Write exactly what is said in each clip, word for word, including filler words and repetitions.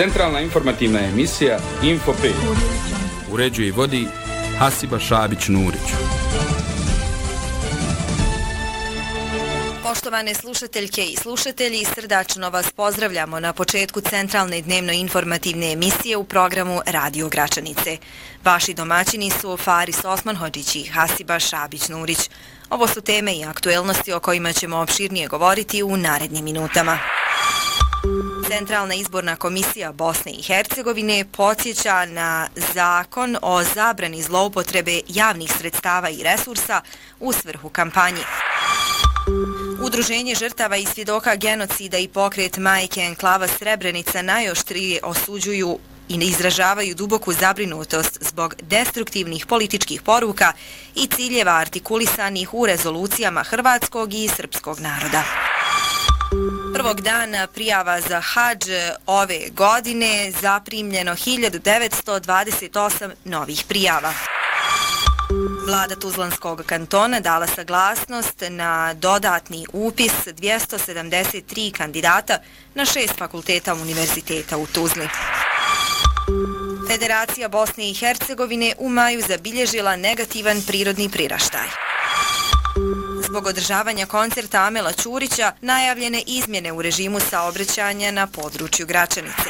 Centralna informativna emisija Info pet. Uređuje i vodi Hasiba Šabić-Nurić. Poštovane slušateljke i slušatelji, srdačno vas pozdravljamo na početku centralne dnevno-informativne emisije u programu Radio Gračanice. Vaši domaćini su Faris Osmanhodžić i Hasiba Šabić-Nurić. Ovo su teme i aktuelnosti o kojima ćemo opširnije govoriti u narednim minutama. Centralna izborna komisija Bosne i Hercegovine podsjeća na zakon o zabrani zloupotrebe javnih sredstava i resursa u svrhu kampanje. Udruženje žrtava i svjedoka genocida i pokret Majke enklava Srebrenica najoštrije osuđuju i izražavaju duboku zabrinutost zbog destruktivnih političkih poruka i ciljeva artikulisanih u rezolucijama hrvatskog i srpskog naroda. Prvog dana prijava za hadž ove godine zaprimljeno hiljadu devetsto dvadeset osam novih prijava. Vlada Tuzlanskog kantona dala saglasnost na dodatni upis dvjesto sedamdeset tri kandidata na šest fakulteta univerziteta u Tuzli. Federacija Bosne i Hercegovine u maju zabilježila negativan prirodni priraštaj. Zbog održavanja koncerta Amela Ćurića najavljene izmjene u režimu saobraćanja na području Gračanice.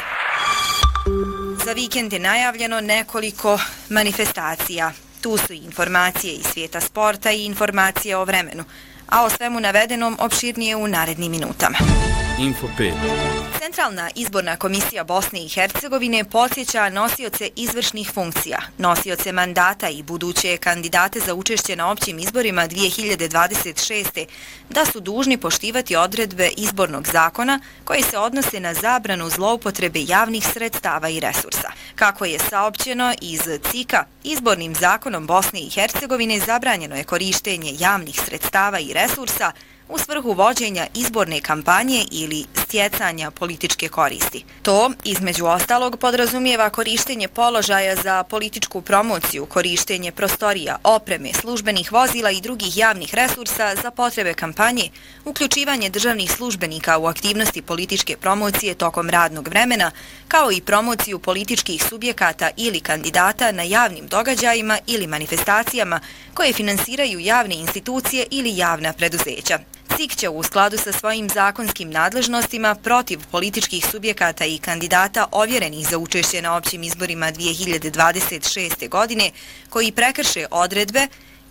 Za vikend je najavljeno nekoliko manifestacija. Tu su i informacije iz svijeta sporta i informacije o vremenu, a o svemu navedenom opširnije u narednim minutama. Info pet. Centralna izborna komisija Bosne i Hercegovine podsjeća nosioce izvršnih funkcija, nosioce mandata i buduće kandidate za učešće na općim izborima dvije hiljade dvadeset šeste. da su dužni poštivati odredbe izbornog zakona koji se odnose na zabranu zloupotrebe javnih sredstava i resursa. Kako je saopćeno iz C I K-a, izbornim zakonom Bosne i Hercegovine zabranjeno je korištenje javnih sredstava i resursa u svrhu vođenja izborne kampanje ili stjecanja političke koristi. To, između ostalog, podrazumijeva korištenje položaja za političku promociju, korištenje prostorija, opreme, službenih vozila i drugih javnih resursa za potrebe kampanje, uključivanje državnih službenika u aktivnosti političke promocije tokom radnog vremena, kao i promociju političkih subjekata ili kandidata na javnim događajima ili manifestacijama koje finansiraju javne institucije ili javna preduzeća. C I K će u skladu sa svojim zakonskim nadležnostima protiv političkih subjekata i kandidata ovjerenih za učešće na općim izborima dvije hiljade dvadeset šeste. godine koji prekrše odredbe